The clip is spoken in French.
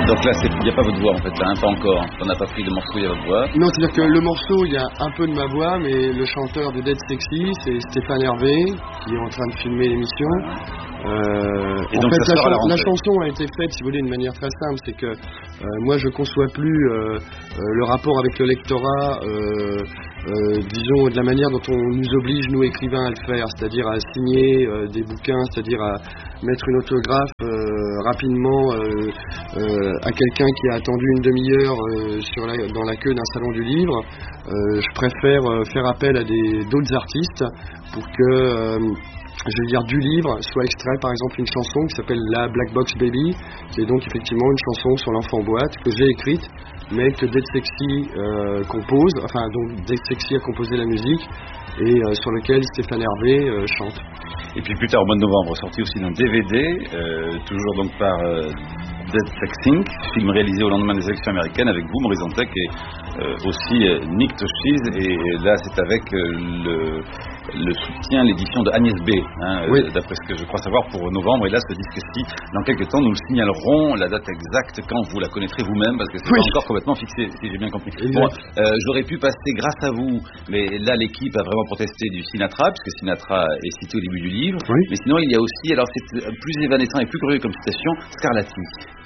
Donc là, il n'y a pas votre voix en fait, là, hein, pas encore. On n'a pas pris le morceau, il y a votre voix. Non, c'est-à-dire que le morceau, il y a un peu de ma voix, mais le chanteur de Dead Sexy, c'est Stéphane Hervé, qui est en train de filmer l'émission. Et en donc fait, ça sort à la la rentrée. chanson a été faite, si vous voulez, d'une manière très simple. C'est que moi, je conçois plus le rapport avec le lectorat, disons, de la manière dont on nous oblige, nous écrivains, à le faire, c'est-à-dire à signer des bouquins, c'est-à-dire à mettre une autographe rapidement à quelqu'un qui a attendu une demi-heure dans la queue d'un salon du livre. Je préfère faire appel à d'autres artistes pour que je veux dire, du livre soit extrait par exemple une chanson qui s'appelle La Black Box Baby, qui est donc effectivement une chanson sur l'enfant boîte que j'ai écrite, mais que Dead Sexy compose, enfin donc Dead Sexy a composé la musique et sur lequel Stéphane Hervé chante. Et puis plus tard, au mois de novembre, sorti aussi d'un DVD, toujours donc par Dead Sexing, film réalisé au lendemain des élections américaines avec vous, Maurice Antec, et aussi Nick Toshiz, et là c'est avec le soutien, l'édition de Agnès B, hein, oui. D'après ce que je crois savoir pour novembre, et là ce disque-ci, dans quelques temps, nous le signalerons, la date exacte, quand vous la connaîtrez vous-même, parce que c'est pas encore complètement fixé, si j'ai bien compris. Bon, j'aurais pu passer grâce à vous, mais là l'équipe a vraiment protesté du Sinatra, puisque Sinatra est cité au début du livre, mais sinon il y a aussi, alors c'est plus évanescent et plus curieux comme citation, Scarlatti.